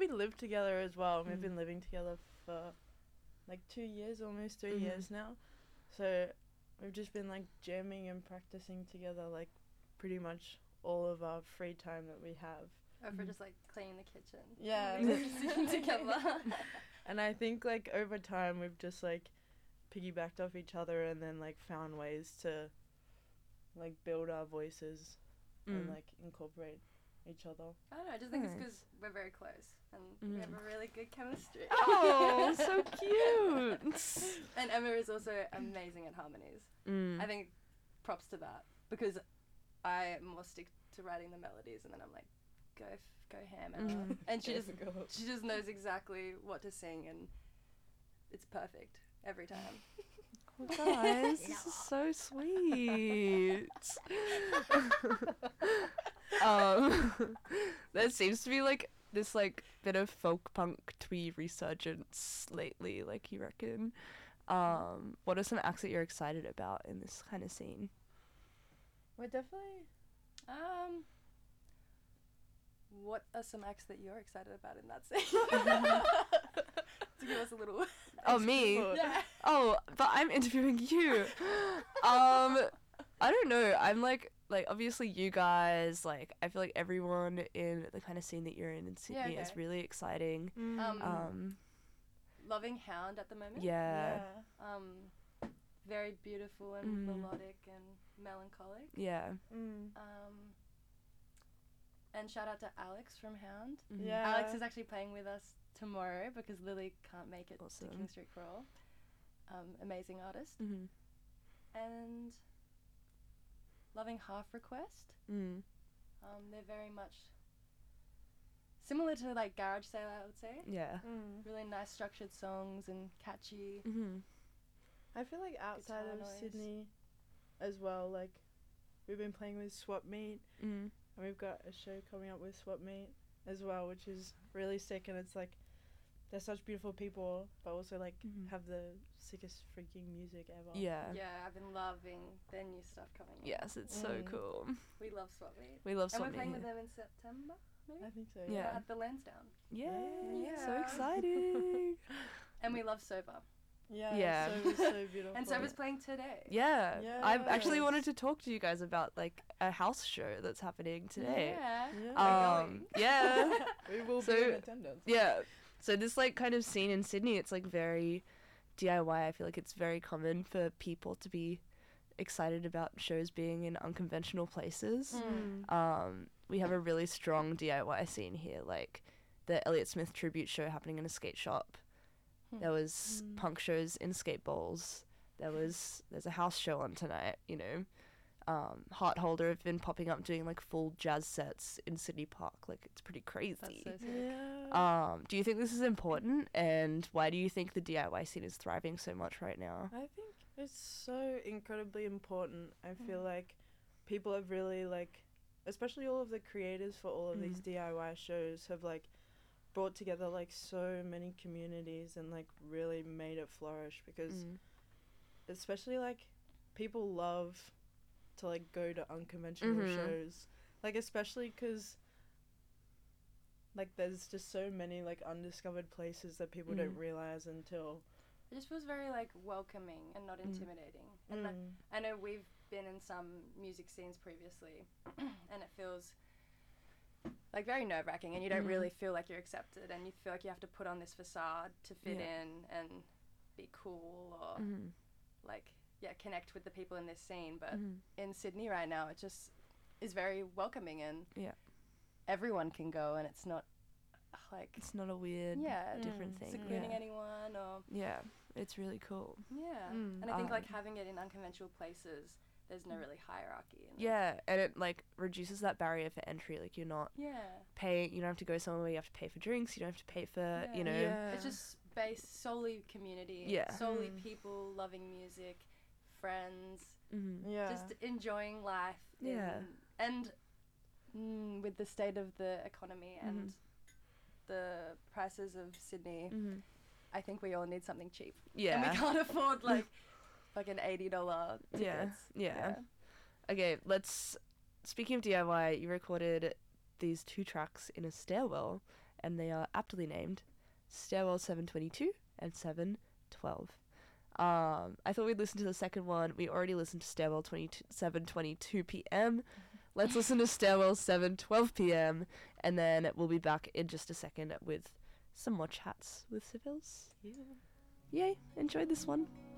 live together as well. We've been living together for like 2 years, almost 3 years now. So we've just been like jamming and practicing together like pretty much all of our free time that we have. Or for just like cleaning the kitchen. Yeah. Sitting together. And I think like over time we've just like piggybacked off each other and then like found ways to like build our voices and like incorporate each other. I don't know, I just think it's because we're very close and we have a really good chemistry. Oh, so cute. And Emma is also amazing at harmonies. I think props to that, because I more stick to writing the melodies and then I'm like, go ham, Emma. And she just knows exactly what to sing and it's perfect every time. Oh, guys, this is so sweet. There seems to be like this like bit of folk punk twee resurgence lately, like, you reckon. What are some acts that you're excited about in this kind of scene? We're definitely What are some acts that you're excited about in that scene? To give us a little... Oh, me? Yeah. Oh, but I'm interviewing you. I don't know. I'm like obviously you guys, like, I feel like everyone in the kind of scene that you're in Sydney is really exciting. Loving Hound at the moment. Yeah. Very beautiful and melodic and melancholic. Yeah. And shout out to Alex from Hound. Yeah. Alex is actually playing with us tomorrow because Lily can't make it to King Street Crawl. Amazing artist. And loving Half Request. They're very much similar to like Garage Sale, I would say. Yeah. Really nice structured songs and catchy. I feel like outside guitar of noise. Sydney as well, like we've been playing with Swap Meet and we've got a show coming up with Swap Meet as well, which is really sick, and it's like they're such beautiful people but also like have the sickest freaking music ever. Yeah, I've been loving their new stuff coming out. Yes, it's so cool. We love Swap Meet. We love And Swap we're playing Meet. with them in September, maybe? I think so. Yeah. At the Lansdowne. Yay, so Yeah. exciting. And we love Soba. Yeah. So beautiful. And Soba's playing today. Yeah. I've actually Yes. wanted to talk to you guys about like a house show that's happening today. Yeah. Yeah. We will So- be in attendance. Yeah. So this like kind of scene in Sydney, it's like very DIY. I feel like it's very common for people to be excited about shows being in unconventional places. We have a really strong DIY scene here, like the Elliott Smith tribute show happening in a skate shop. There was punk shows in skate bowls. There's a house show on tonight, you know. Heart Holder have been popping up doing like full jazz sets in Sydney Park. Like, it's pretty crazy. That's so sick. Yeah. Do you think this is important, and why do you think the DIY scene is thriving so much right now? I think it's so incredibly important. I feel like people have really like, especially all of the creators for all of these DIY shows have like brought together like so many communities and like really made it flourish, because especially like people love to like go to unconventional shows, like especially because like there's just so many like undiscovered places that people don't realize until It just feels very like welcoming and not intimidating. And like, I know we've been in some music scenes previously and it feels like very nerve-wracking, and you don't really feel like you're accepted, and you feel like you have to put on this facade to fit in and be cool or like connect with the people in this scene. But in Sydney right now, it just is very welcoming, and everyone can go, and it's not like It's not a weird different thing. secluding anyone or It's really cool. and I think like having it in unconventional places, there's no really hierarchy in it. Yeah, and it like reduces that barrier for entry. Like, you're not paying, you don't have to go somewhere where you have to pay for drinks, you don't have to pay for, you know. It's just based solely community, solely people loving music, friends, just enjoying life. And with the state of the economy and the prices of Sydney, I think we all need something cheap. And we can't afford like fucking $80 tickets. Yeah. Okay, speaking of DIY, you recorded these 2 tracks in a stairwell, and they are aptly named Stairwell 722 and 712. I thought we'd listen to the second one. We already listened to Stairwell 722 p.m. Let's listen to Stairwell 712 p.m. and then we'll be back in just a second with some more chats with Seville's. Yeah. Yay, enjoyed this one.